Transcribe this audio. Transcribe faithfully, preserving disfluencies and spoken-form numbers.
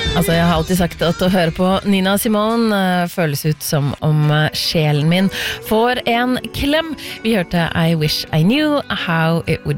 Altså, jeg har alltid sagt at å høre på Nina Simone uh, føles ut som om uh, sjelen min får en klem. Vi hørte I Wish I Knew How It Would